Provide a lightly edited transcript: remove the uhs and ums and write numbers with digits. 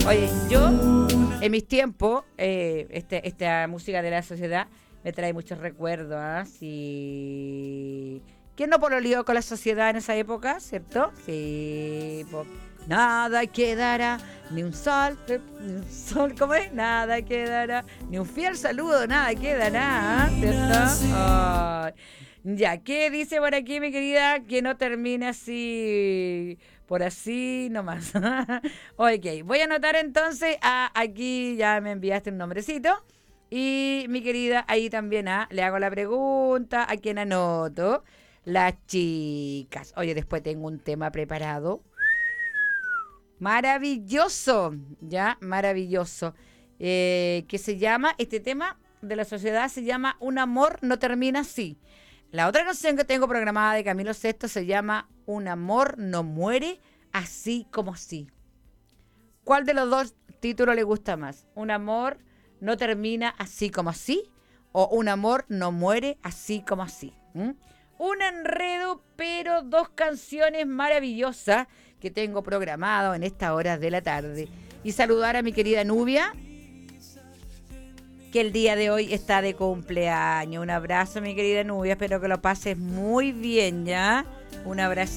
Oye, yo en mis tiempos, esta música de la sociedad me trae muchos recuerdos, ¿ah? Sí. ¿Quién no pololeó con la sociedad en esa época, cierto? Sí. Nada quedará, ni un sol, ¿cómo es? Nada quedará, ni un fiel saludo, nada quedará, ¿cierto? Ay. Ya, ¿qué dice por aquí, mi querida? Que no termine así, por así nomás. Ok, voy a anotar entonces, aquí ya me enviaste un nombrecito. Y mi querida, ahí también le hago la pregunta, ¿a quién anoto? Las chicas. Oye, después tengo un tema preparado. Maravilloso, ya, maravilloso. Que se llama, este tema de la sociedad se llama Un amor no termina así. La otra canción que tengo programada de Camilo Sesto se llama Un amor no muere así como así. ¿Cuál de los dos títulos le gusta más? ¿Un amor no termina así como así? ¿O un amor no muere así como así? Un enredo, pero dos canciones maravillosas que tengo programado en esta hora de la tarde. Y saludar a mi querida Nubia, que el día de hoy está de cumpleaños. Un abrazo, mi querida Nubia. Espero que lo pases muy bien, ¿ya? Un abrazo.